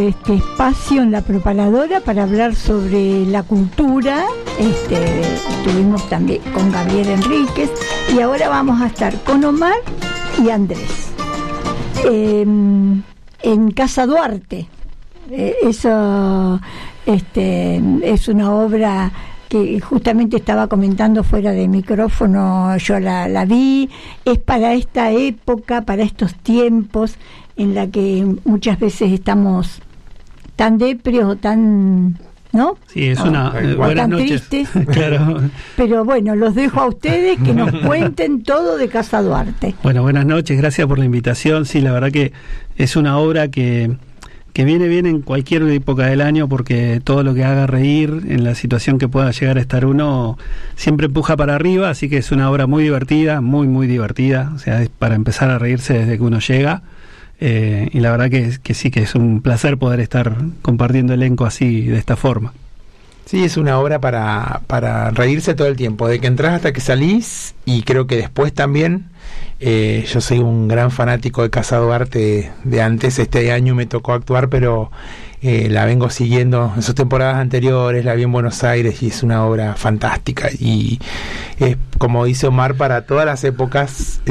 este espacio en La Propaladora para hablar sobre la cultura. Estuvimos también con Gabriel Enríquez y ahora vamos a estar con Omar y Andrés en Casa Duarte. Eso es una obra que justamente estaba comentando fuera de micrófono, yo la vi. Es para esta época, para estos tiempos en la que muchas veces estamos tan deprios o tan, ¿no? Sí, es una buenas tan noches. Tristes. Claro. Pero bueno, los dejo a ustedes que nos cuenten todo de Casa Duarte. Bueno, buenas noches, gracias por la invitación. Sí, la verdad que es una obra que viene bien en cualquier época del año, porque todo lo que haga reír en la situación que pueda llegar a estar uno siempre empuja para arriba, así que es una obra muy divertida, muy divertida, o sea, es para empezar a reírse desde que uno llega, y la verdad que sí, que es un placer poder estar compartiendo elenco así, de esta forma. Sí, es una obra para reírse todo el tiempo, de que entras hasta que salís, y creo que después también. Yo soy un gran fanático de Casa Duarte de antes. Este año me tocó actuar, pero la vengo siguiendo en sus temporadas anteriores, la vi en Buenos Aires y es una obra fantástica, y es, como dice Omar, para todas las épocas.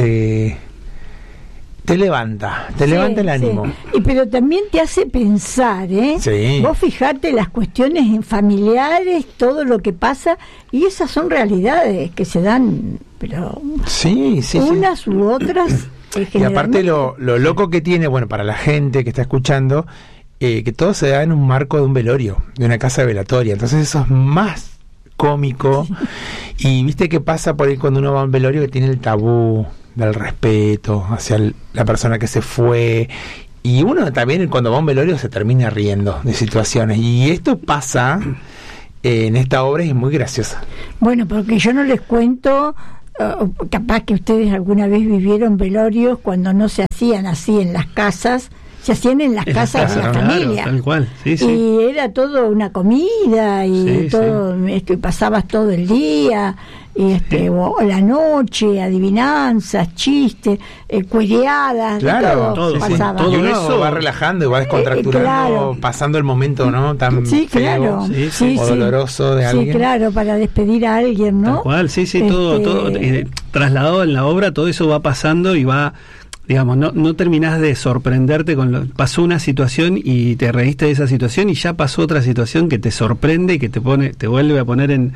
Te levanta el ánimo. Sí. Pero también te hace pensar, ¿eh? Sí. Vos fijate las cuestiones familiares, todo lo que pasa, y esas son realidades que se dan, pero unas u otras. Y aparte lo loco que tiene, bueno, para la gente que está escuchando, que todo se da en un marco de un velorio, de una casa velatoria, entonces eso es más cómico. Y viste qué pasa por ahí cuando uno va a un velorio, que tiene el tabú del respeto hacia la persona que se fue, y uno también cuando va a un velorio se termina riendo de situaciones, y esto pasa en esta obra y es muy graciosa. Bueno, porque yo no les cuento, capaz que ustedes alguna vez vivieron velorios cuando no se hacían así en las casas, se hacían en las casas de la familia, tal cual, sí. Y era todo una comida y todo, pasabas todo el día, o la noche, adivinanzas, chistes, cuereadas, todo pasaba. Todo y uno eso va relajando y va descontracturando, pasando el momento, ¿no? Tan feo o doloroso de alguien. Sí, claro, para despedir a alguien, ¿no? Tal cual, todo trasladado en la obra, todo eso va pasando y va, digamos, no terminás de sorprenderte pasó una situación y te reíste de esa situación, y ya pasó otra situación que te sorprende y que te vuelve a poner en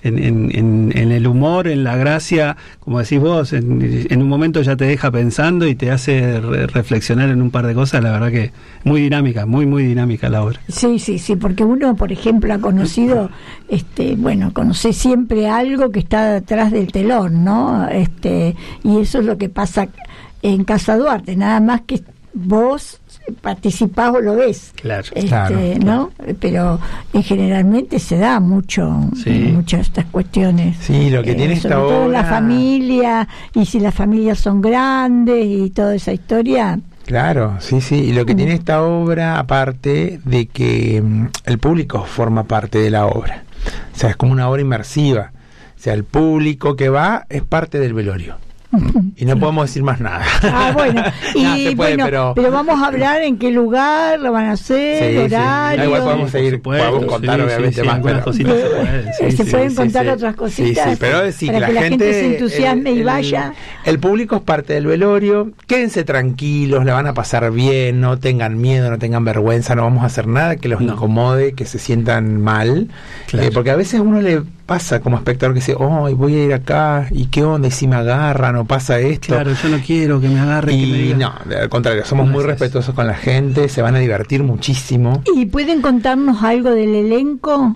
el humor, en la gracia, como decís vos, en un momento ya te deja pensando y te hace reflexionar en un par de cosas. La verdad que muy dinámica, muy dinámica la obra. Sí, porque uno, por ejemplo, ha conocido, conoce siempre algo que está detrás del telón, ¿no? Y eso es lo que pasa en Casa Duarte, nada más que vos participás o lo ves, claro, ¿no? Pero generalmente se da muchas estas cuestiones. Sí, lo que tiene esta obra, sobre todo la familia, y si las familias son grandes y toda esa historia. Claro, sí, y lo que tiene esta obra, aparte de que el público forma parte de la obra, o sea, es como una obra inmersiva, o sea, el público que va es parte del velorio. Y no podemos decir más nada. Bueno, y pero vamos a hablar en qué lugar lo van a hacer, horario. Igual podemos contar obviamente más, pero cositas se pueden contar otras cositas, pero para que la gente se entusiasme y vaya. El público es parte del velorio, quédense tranquilos, la van a pasar bien, no tengan miedo, no tengan vergüenza, no vamos a hacer nada que los incomode, que se sientan mal, porque a veces uno le pasa como espectador que dice, voy a ir acá, y qué onda, y si me agarran o pasa esto. Claro, yo no quiero que me agarren. Y no, al contrario, somos muy respetuosos con la gente, se van a divertir muchísimo. ¿Y pueden contarnos algo del elenco?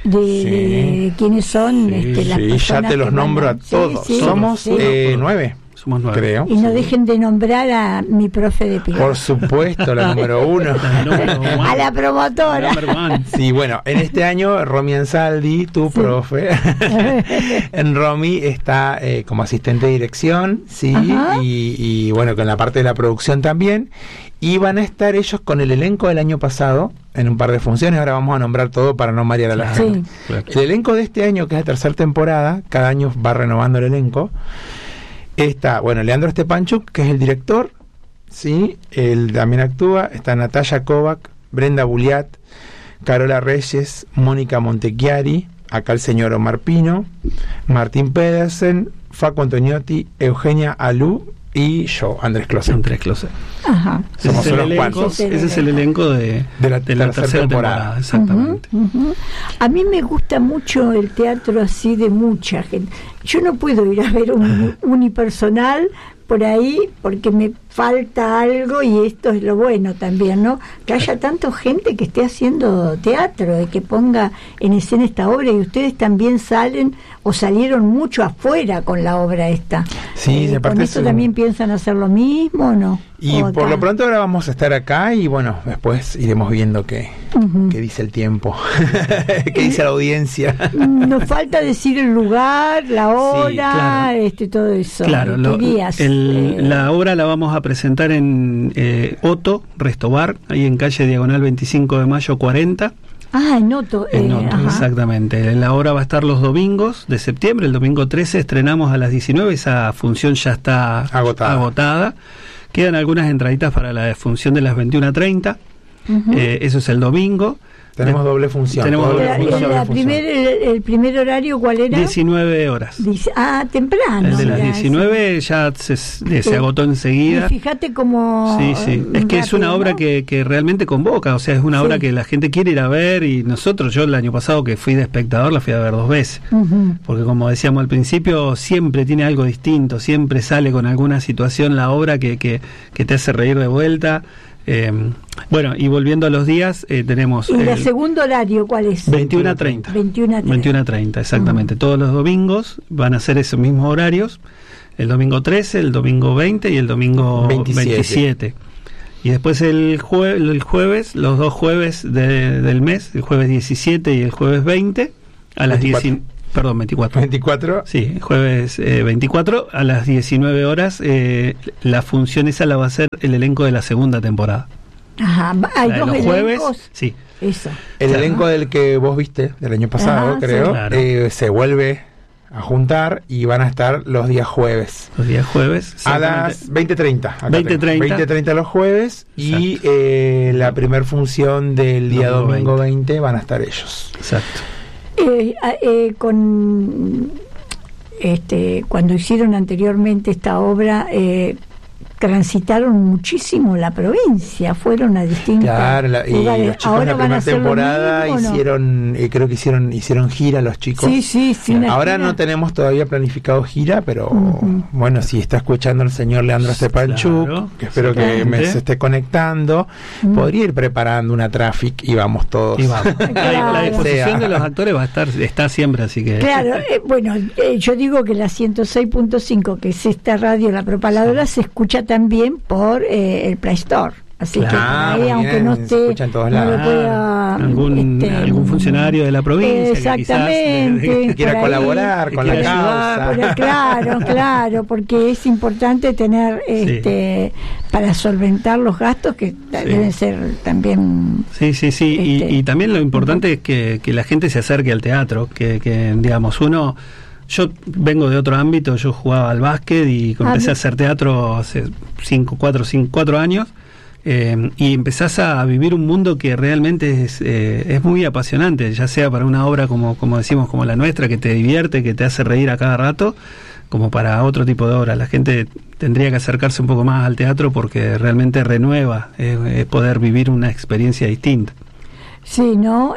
De quiénes son las personas. Ya te los nombro a todos. Somos 9. Somos 9. Creo. Y no dejen de nombrar a mi profe de piano. Por supuesto, la número 1. A la promotora. Sí, bueno, en este año Romy Ansaldi, tu profe, en Romy está como asistente de dirección, y bueno, con la parte de la producción también. Y van a estar ellos con el elenco del año pasado en un par de funciones. Ahora vamos a nombrar todo para no marear a la gente. El elenco de este año, que es la tercera temporada, cada año va renovando el elenco. Está, Leandro Stepanchuk, que es el director, él también actúa. Está Natalia Kovac, Brenda Buliat, Carola Reyes, Mónica Montechiari, acá el señor Omar Pino, Martín Pedersen, Facu Antoniotti, Eugenia Alú y yo, Andrés Closet. Andrés Closet. Ajá. Somos unos cuantos. Ese es el elenco de la tercera temporada. Exactamente. A mí me gusta mucho el teatro así de mucha gente. Yo no puedo ir a ver un unipersonal por ahí porque me falta algo, y esto es lo bueno también, ¿no? Que haya tanta gente que esté haciendo teatro y que ponga en escena esta obra, y ustedes también salen o salieron mucho afuera con la obra esta. Sí, ¿Con esto también piensan hacer lo mismo o no? Y por lo pronto ahora vamos a estar acá y bueno, después iremos viendo qué dice el tiempo, qué dice la audiencia. Nos falta decir el lugar, la hora, sí, claro. Todo eso. Claro, días, la obra la vamos a presentar en Otto, Restobar, ahí en calle Diagonal 25 de Mayo 40. En Otto. Exactamente. La obra va a estar los domingos de septiembre. El domingo 13 estrenamos a las 19. Esa función ya está agotada. Quedan algunas entraditas para la función de las 21:30. Eso es el domingo. Tenemos doble función. El primer horario, ¿cuál era? 19 horas. Temprano. El de las 19 ya se agotó enseguida. Y fíjate cómo... Sí. Es que es una obra que realmente convoca, o sea, es una obra que la gente quiere ir a ver, y yo el año pasado que fui de espectador la fui a ver 2 veces. Porque como decíamos al principio, siempre tiene algo distinto, siempre sale con alguna situación la obra que te hace reír de vuelta. Bueno, y volviendo a los días, tenemos... ¿Y el segundo horario cuál es? 21:30. 21:30, exactamente. Todos los domingos van a ser esos mismos horarios. El domingo 13, el domingo 20 y el domingo 27. Y después el jueves, los 2 jueves del mes, el jueves 17 y el jueves 20, a las 24. 24. Sí, jueves 24 a las 19 horas. La función esa la va a hacer el elenco de la segunda temporada. Hay 2 elencos. Jueves, sí. Eso. El elenco del que vos viste, del año pasado, creo, sí, claro. Se vuelve a juntar y van a estar los días jueves. Los días jueves. A las 20:30. 20:30 los jueves. Exacto. Y la primer función del día domingo 20 van a estar ellos. Exacto. Cuando hicieron anteriormente esta obra, transitaron muchísimo la provincia, fueron a distintas lugares. Y los chicos ahora en la primera temporada hicieron, creo que hicieron gira los chicos. Sí. Ahora no tenemos todavía planificado gira, pero bueno, si está escuchando el señor Leandro Stepanchuk, claro, que espero que se esté conectando, podría ir preparando una traffic y vamos todos. Y vamos. Claro. La disposición de los actores está siempre, así que... Claro, yo digo que la 106.5, que es esta radio, La Propaladora, se escucha también por el Play Store. Así que por ahí, aunque no esté, no lo pueda algún funcionario de la provincia que quiera colaborar con la causa. Claro, porque es importante tener para solventar los gastos que deben ser también. Sí. Y también lo importante es que la gente se acerque al teatro, que digamos, yo vengo de otro ámbito, yo jugaba al básquet y empecé a hacer teatro hace 4 años, y empezás a vivir un mundo que realmente es muy apasionante, ya sea para una obra como decimos, como la nuestra, que te divierte, que te hace reír a cada rato, como para otro tipo de obra. La gente tendría que acercarse un poco más al teatro porque realmente renueva, poder vivir una experiencia distinta. Sí, ¿no?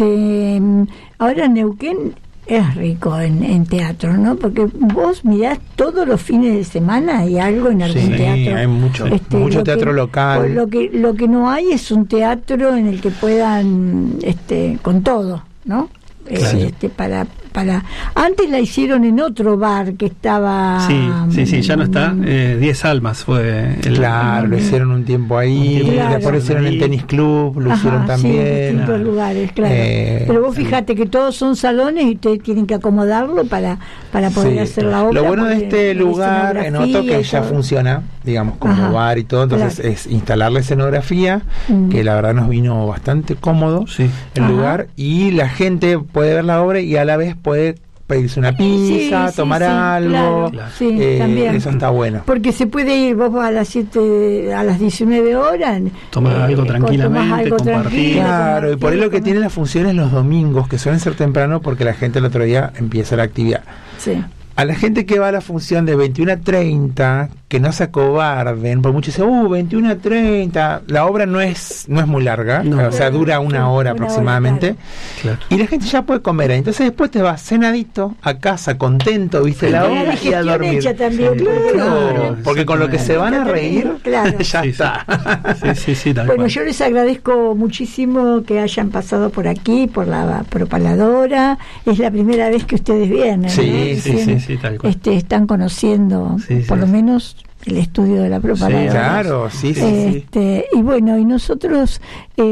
Ahora Neuquén es rico en teatro, ¿no? Porque vos mirás todos los fines de semana y algo en algún teatro. Hay mucho teatro local. Lo que no hay es un teatro en el que puedan, con todo, ¿no? Claro. Para antes la hicieron en otro bar que estaba... Sí, ya no está. 10 Almas fue lo hicieron un tiempo ahí, después lo hicieron en Tenis Club, lo hicieron también. En distintos lugares, claro. Pero vos fíjate que todos son salones y ustedes tienen que acomodarlo para poder hacer la obra. Lo bueno de este lugar, en Otto, que ya funciona, digamos, como bar y todo, entonces es instalar la escenografía, que la verdad nos vino bastante cómodo el lugar, y la gente puede ver la obra y a la vez puede pedirse una pizza, tomar algo. Claro, también. Eso está bueno. Porque se puede ir, vos a las 19 horas. Tomar algo tranquilamente, compartir. Claro, y por ahí lo que tienen las funciones los domingos, que suelen ser temprano porque la gente el otro día empieza la actividad. Sí. A la gente que va a la función de 21 a 30, que no se acobarden, por mucho dicen, 21 a 30, la obra no es muy larga, o sea, dura una hora aproximadamente, claro. Y la gente ya puede comer ahí. Entonces después te vas cenadito a casa, contento, viste la obra y a dormir. También, claro, porque con lo que se van a reír, ya está. Sí, tal bueno, cual. yo les agradezco muchísimo que hayan pasado por aquí, por la propaladora. Es la primera vez que ustedes vienen, sí, ¿no? Sí, tal cual. Están conociendo, por lo menos, el estudio de la propaladora. Sí, claro, sí. Y bueno, y nosotros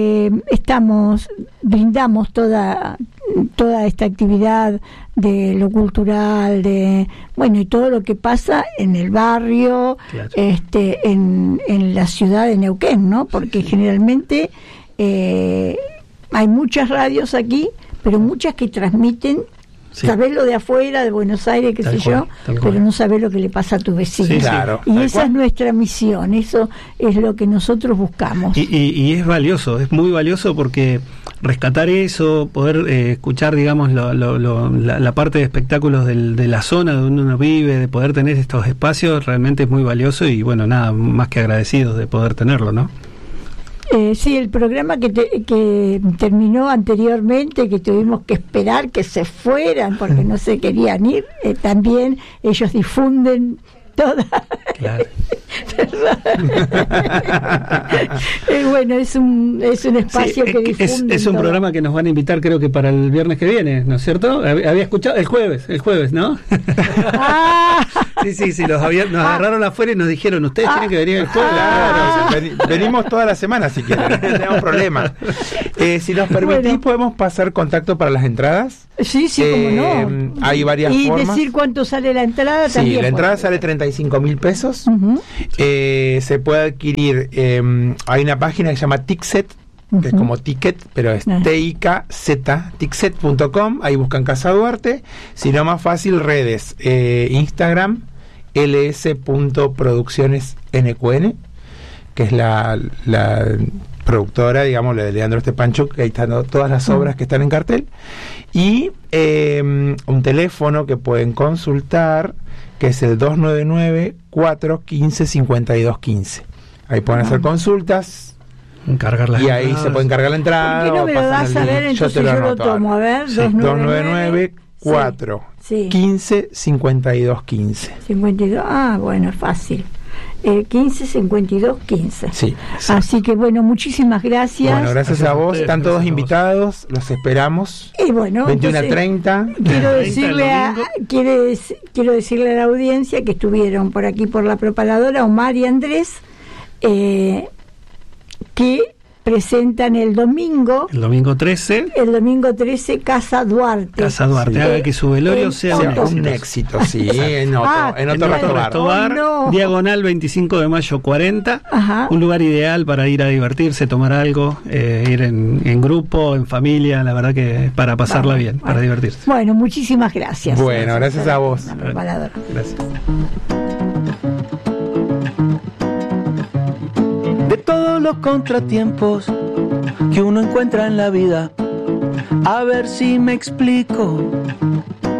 brindamos toda esta actividad de lo cultural, y todo lo que pasa en el barrio, claro. En la ciudad de Neuquén, ¿no? Porque generalmente hay muchas radios aquí, pero muchas que transmiten. Sí. Sabés lo de afuera, de Buenos Aires, qué sé yo, pero no sabés lo que le pasa a tu vecino. Sí, claro. Y esa es nuestra misión, eso es lo que nosotros buscamos. Y es valioso, es muy valioso porque rescatar eso, poder escuchar, digamos, la parte de espectáculos de la zona donde uno vive, de poder tener estos espacios, realmente es muy valioso y bueno, nada, más que agradecidos de poder tenerlo, ¿no? Sí, el programa que terminó anteriormente, que tuvimos que esperar que se fueran porque no se querían ir, también ellos difunden toda. Claro. Bueno, es un espacio que difunden. Es un programa que nos van a invitar, creo que para el viernes que viene, ¿no es cierto? Había escuchado el jueves, ¿no? Sí, nos agarraron afuera y nos dijeron, ustedes tienen que venir el jueves. Claro, venimos toda la semana si quieren, no tenemos problema. Si nos permitís, podemos pasar contacto para las entradas. Sí, cómo no. Hay varias formas. Y decir cuánto sale la entrada también. Sí, la entrada sale 35.000 pesos. Uh-huh. Se puede adquirir, hay una página que se llama Tixet, que es como ticket, pero es T-I-K-Z, tixet.com, ahí buscan Casa Duarte. Si no, más fácil, redes, Instagram, ls.produccionesnqn, que es la productora, digamos, la de Leandro Stepanchuk, que ahí están todas las obras que están en cartel, y un teléfono que pueden consultar, que es el 299-415-5215. Ahí pueden hacer consultas, encargar las y ahí entradas. Se puede encargar la entrada. ¿Por qué no me lo das a ver? Entonces yo lo tomo. A ver, 299-415-5215. 52, bueno, fácil. 15-52-15. Sí. Así que bueno, muchísimas gracias. Bueno, gracias a vos. Están todos invitados, los esperamos. Y bueno, 21 a 30. Quiero decirle a la audiencia que estuvieron por aquí por la propaladora Omar y Andrés, que presentan el domingo 13 Casa Duarte. Haga que su velorio sea un éxito, sí, en otro bar, diagonal 25 de mayo 40. Ajá. Un lugar ideal para ir a divertirse, tomar algo, ir en grupo, en familia, la verdad que para pasarla bien, para divertirse. Bueno, muchísimas gracias. Bueno, gracias a vos. Gracias. De todos los contratiempos que uno encuentra en la vida, a ver si me explico.